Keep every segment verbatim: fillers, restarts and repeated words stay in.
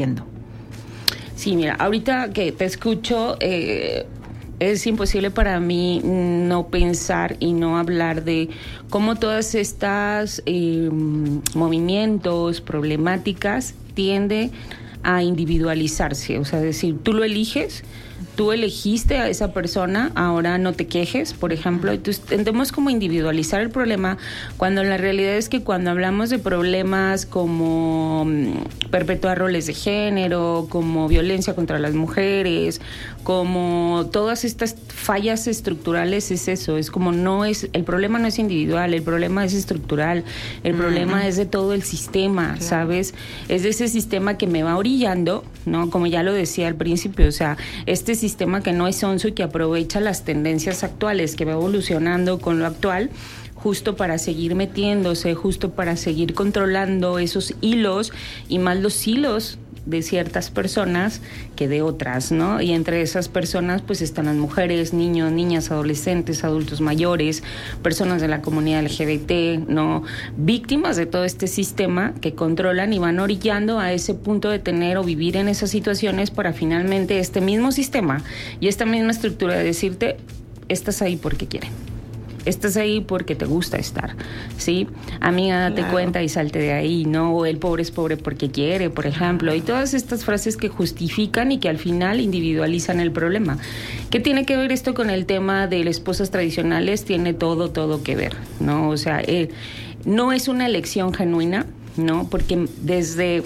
Sí, mira, ahorita que te escucho, eh, es imposible para mí no pensar y no hablar de cómo todas estas eh, movimientos, problemáticas tienden a individualizarse. O sea, es decir, tú lo eliges, tú elegiste a esa persona, ahora no te quejes, por ejemplo. Entonces tendemos como a individualizar el problema, cuando la realidad es que cuando hablamos de problemas como perpetuar roles de género, como violencia contra las mujeres, como todas estas fallas estructurales, es eso, es como no es, el problema no es individual, el problema es estructural, el mm. problema es de todo el sistema, claro. ¿Sabes? Es de ese sistema que me va orillando, ¿no? Como ya lo decía al principio, o sea, este sistema que no es sonso y que aprovecha las tendencias actuales, que va evolucionando con lo actual, justo para seguir metiéndose, justo para seguir controlando esos hilos, y más los hilos de ciertas personas que de otras, ¿no? Y entre esas personas pues están las mujeres, niños, niñas, adolescentes, adultos mayores, personas de la comunidad L G B T, ¿no? Víctimas de todo este sistema que controlan y van orillando a ese punto de tener o vivir en esas situaciones para finalmente este mismo sistema y esta misma estructura de decirte, estás ahí porque quieren. Estás ahí porque te gusta estar, ¿sí? Amiga, date claro. cuenta y salte de ahí, ¿no? O el pobre es pobre porque quiere, por ejemplo. Y todas estas frases que justifican y que al final individualizan el problema. ¿Qué tiene que ver esto con el tema de las esposas tradicionales? Tiene todo, todo que ver, ¿no? O sea, eh, no es una elección genuina, ¿no? Porque desde...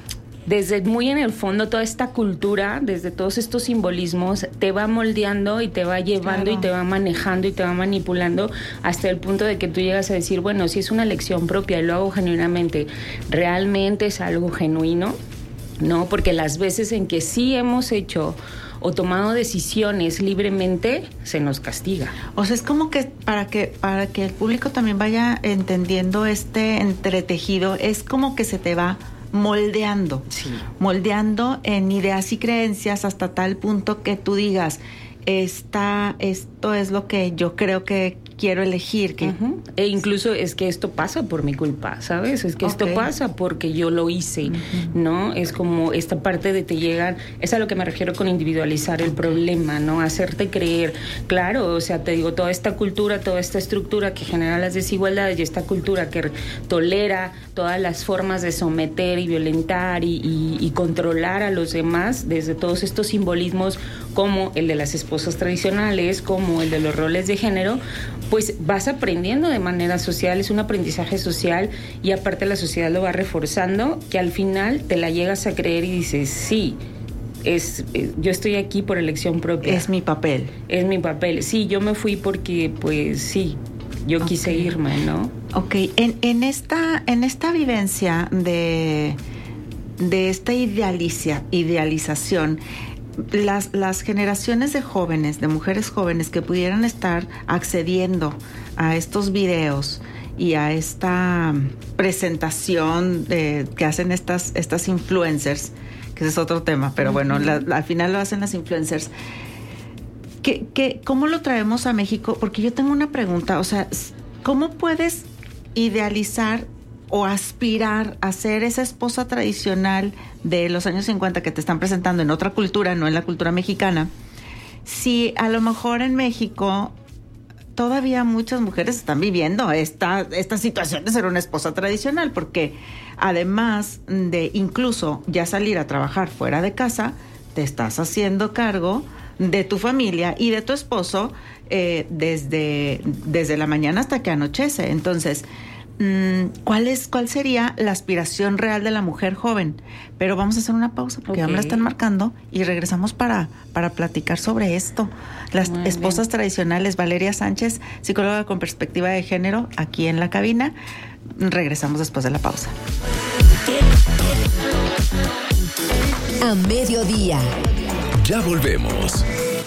Desde muy en el fondo, toda esta cultura, desde todos estos simbolismos, te va moldeando y te va llevando claro. y te va manejando y te va manipulando hasta el punto de que tú llegas a decir, bueno, si es una elección propia y lo hago genuinamente, ¿realmente es algo genuino? No, porque las veces en que sí hemos hecho o tomado decisiones libremente, se nos castiga. O sea, es como que para que para que el público también vaya entendiendo este entretejido, es como que se te va moldeando, sí. moldeando en ideas y creencias hasta tal punto que tú digas, esta, esto es lo que yo creo que quiero elegir. Que... Uh-huh. E incluso es que esto pasa por mi culpa, ¿sabes? Es que okay. esto pasa porque yo lo hice, uh-huh. ¿no? Es como esta parte de te llegan, es a lo que me refiero con individualizar el problema, ¿no? Hacerte creer, claro, o sea, te digo, toda esta cultura, toda esta estructura que genera las desigualdades y esta cultura que tolera todas las formas de someter y violentar y, y, y controlar a los demás, desde todos estos simbolismos como el de las esposas tradicionales, como el de los roles de género, pues vas aprendiendo de manera social, es un aprendizaje social y aparte la sociedad lo va reforzando, que al final te la llegas a creer y dices, sí, es, yo estoy aquí por elección propia. Es mi papel. Es mi papel, sí, yo me fui porque, pues sí, yo okay. quise irme, ¿no? Ok, en, en, esta, en esta vivencia de, de esta idealiza, idealización, Las, las generaciones de jóvenes, de mujeres jóvenes que pudieran estar accediendo a estos videos y a esta presentación de, que hacen estas, estas influencers, que ese es otro tema, pero bueno, uh-huh. la, la, al final lo hacen las influencers. ¿Qué, qué, ¿Cómo lo traemos a México? Porque yo tengo una pregunta, o sea, ¿cómo puedes idealizar o aspirar a ser esa esposa tradicional de los años cincuenta que te están presentando en otra cultura, no en la cultura mexicana, si a lo mejor en México todavía muchas mujeres están viviendo esta, esta situación de ser una esposa tradicional? Porque además de incluso ya salir a trabajar fuera de casa, te estás haciendo cargo de tu familia y de tu esposo eh, desde, desde la mañana hasta que anochece. Entonces, ¿Cuál es, ¿cuál sería la aspiración real de la mujer joven? Pero vamos a hacer una pausa porque okay. ya me la están marcando y regresamos para, para platicar sobre esto. Las Muy esposas bien. tradicionales. Valeria Sánchez, psicóloga con perspectiva de género, aquí en la cabina. Regresamos después de la pausa. A mediodía. Ya volvemos.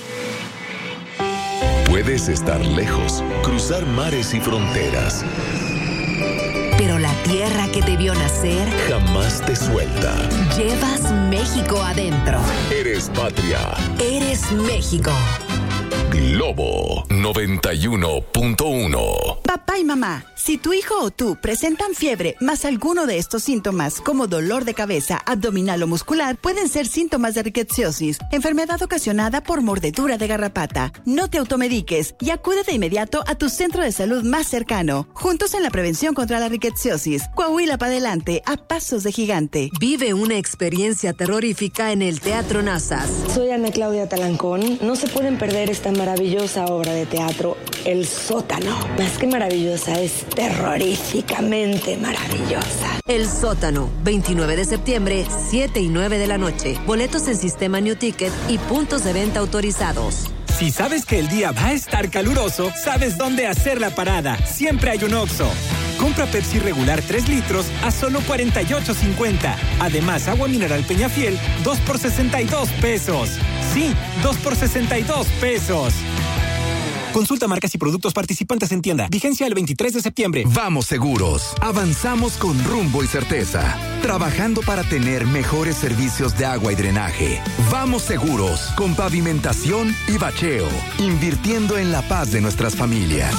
Puedes estar lejos, cruzar mares y fronteras, pero la tierra que te vio nacer jamás te suelta. Llevas México adentro. Eres patria. Eres México. Globo noventa y uno punto uno. Papá y mamá, si tu hijo o tú presentan fiebre más alguno de estos síntomas como dolor de cabeza, abdominal o muscular, pueden ser síntomas de rickettsiosis, enfermedad ocasionada por mordedura de garrapata. No te automediques y acude de inmediato a tu centro de salud más cercano. Juntos en la prevención contra la rickettsiosis. Coahuila para adelante, a pasos de gigante. Vive una experiencia terrorífica en el Teatro Nazas. Soy Ana Claudia Talancón. No se pueden perder esta maravillosa obra de teatro, El Sótano. Más que maravillosa, es terroríficamente maravillosa. El Sótano, veintinueve de septiembre, siete y nueve de la noche. Boletos en Sistema New Ticket y puntos de venta autorizados. Si sabes que el día va a estar caluroso, sabes dónde hacer la parada. Siempre hay un Oxxo. Compra Pepsi regular tres litros a solo cuarenta y ocho cincuenta. Además, agua mineral Peñafiel, dos por sesenta y dos pesos. Sí, dos por sesenta y dos pesos. Consulta marcas y productos participantes en tienda. Vigencia el veintitrés de septiembre. Vamos seguros. Avanzamos con rumbo y certeza. Trabajando para tener mejores servicios de agua y drenaje. Vamos seguros. Con pavimentación y bacheo. Invirtiendo en la paz de nuestras familias.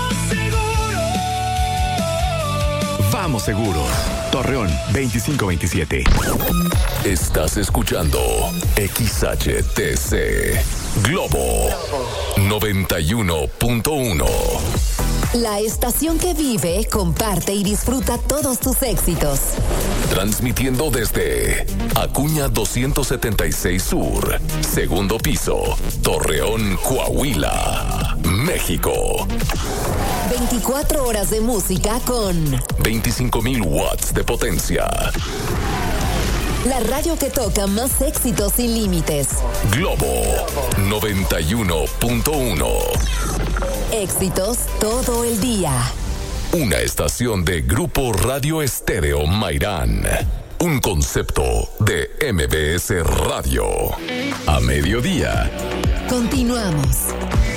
Vamos seguros. Torreón veinticinco veintisiete. Estás escuchando X H T C Globo noventa y uno punto uno. La estación que vive, comparte y disfruta todos tus éxitos. Transmitiendo desde Acuña doscientos setenta y seis Sur, segundo piso, Torreón, Coahuila, México. veinticuatro horas de música con veinticinco mil watts de potencia. La radio que toca más éxitos sin límites. Globo noventa y uno punto uno. Éxitos todo el día. Una estación de Grupo Radio Estéreo Mairán. Un concepto de M B S Radio. A mediodía. Continuamos.